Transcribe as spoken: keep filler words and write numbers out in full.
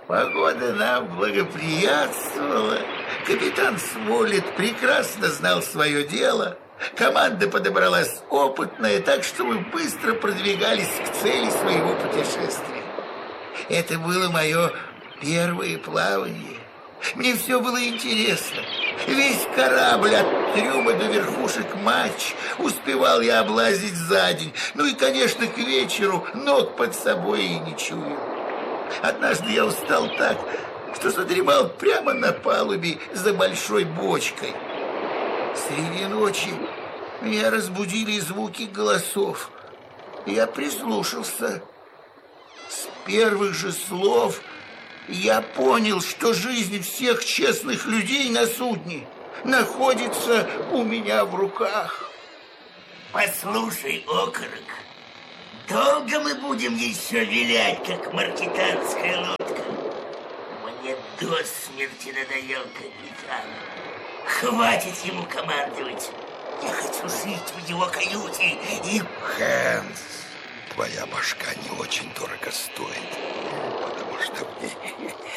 Погода нам благоприятствовала. Капитан Смолет прекрасно знал свое дело. Команда подобралась опытная, так что мы быстро продвигались к цели своего путешествия. Это было мое первое плавание. Мне все было интересно. Весь корабль от трюма до верхушек матч успевал я облазить за день. Ну и, конечно, к вечеру ног под собой и не чуял. Однажды я устал так, что задремал прямо на палубе за большой бочкой. Среди ночи меня разбудили звуки голосов. Я прислушался. С первых же слов я понял, что жизнь всех честных людей на судне находится у меня в руках. Послушай, окорок, долго мы будем еще вилять, как маркетанская лодка? Мне до смерти надоел капитан. Хватит ему командовать. Я хочу жить в его каюте и... Хэнс, твоя башка не очень дорого стоит, потому что